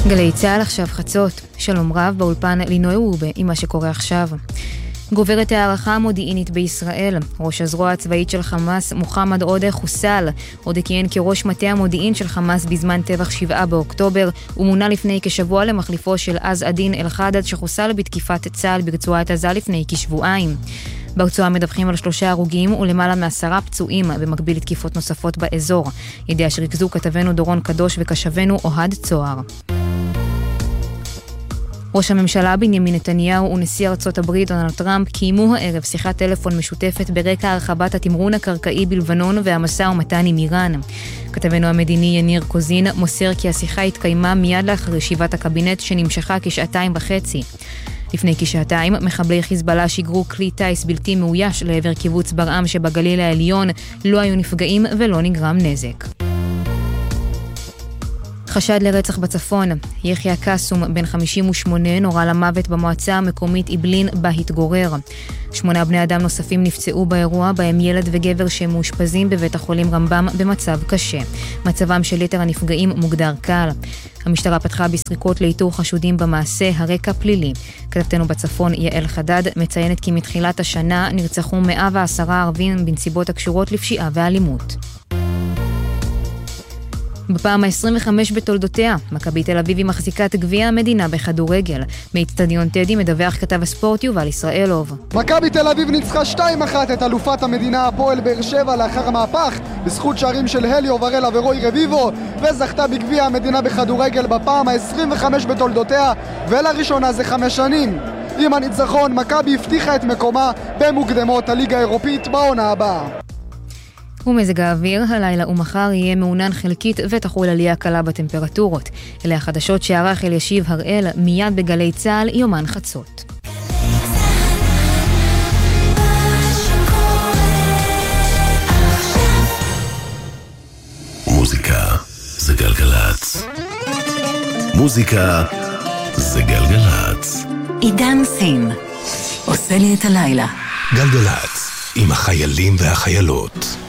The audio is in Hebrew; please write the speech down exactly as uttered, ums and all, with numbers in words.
גלי צהל עכשיו חצות. שלום רב באולפן לינוי רובה עם מה שקורה עכשיו. גוברת הערכה המודיעינית בישראל. ראש הזרוע הצבאית של חמאס, מוחמד עודה, חוסל. עודה כיהן כראש מטה המודיעין של חמאס בזמן טבח שבעה באוקטובר, ומונה לפני כשבוע למחליפו של עז א-דין אל-חדד שחוסל בתקיפת צה"ל ברצועת עזה לפני כשבועיים. ברצועה מדווחים על שלושה הרוגים ולמעלה מעשרה פצועים במקביל לתקיפות נוספות באזור. ידיעה שריכזו כתבנו דורון קדוש וקשבנו אוהד צוהר. ראש הממשלה בנימין נתניהו ונשיא ארצות הברית דונלד טראמפ קיימו הערב שיחת טלפון משותפת ברקע הרחבת התמרון הקרקעי בלבנון והמשא ומתן עם איראן. כתבנו המדיני יניר קוזין מוסר כי השיחה התקיימה מיד לאחר ישיבת הקבינט שנמשכה כשעתיים וחצי. לפני כשעתיים מחבלי חיזבאללה שיגרו כלי טייס בלתי מאויש לעבר קיבוץ ברעם שבגליל העליון, לא היו נפגעים ולא נגרם נזק. חשד לרצח בצפון. יחיה קסום, בן חמישים ושמונה, נורה למוות במועצה המקומית איבלין בה התגורר. שמונה בני אדם נוספים נפצעו באירוע, בהם ילד וגבר שמאושפזים בבית החולים רמב"ם במצב קשה. מצבם של יתר הנפגעים מוגדר קל. המשטרה פתחה בסריקות לאיתור חשודים במעשה, הרקע פלילי. כתבתנו בצפון יעל חדד מציינת כי מתחילת השנה נרצחו מאה ועשרה ערבים בנסיבות הקשורות לפשיעה ואלימות. בפעם ה-עשרים וחמש בתולדותיה, מכבי תל אביב היא מחזיקת גביע המדינה בכדורגל. מאצטדיון טדי מדווח כתב הספורט יובל ישראלוב. מכבי תל אביב ניצחה שתיים אחת את אלופת המדינה הפועל באר שבע לאחר המהפך בזכות שערים של הליו ורלה ורוי רביבו, וזכתה בגביע המדינה בכדורגל בפעם ה-עשרים וחמש בתולדותיה, ולראשונה זה חמש שנים. עם הניצחון, מכבי הבטיחה את מקומה במוקדמות הליגה האירופית בעונה הבאה. ומזג האוויר, הלילה ומחר יהיה מעונן חלקית ותחול עלייה קלה בטמפרטורות. אלה החדשות שערך אלישיב הראל מיד בגלי צהל יומן חצות. מוזיקה זה גלגלץ. מוזיקה זה גלגלץ. עידן סין עושה לי את הלילה. גלגלץ עם החיילים והחיילות.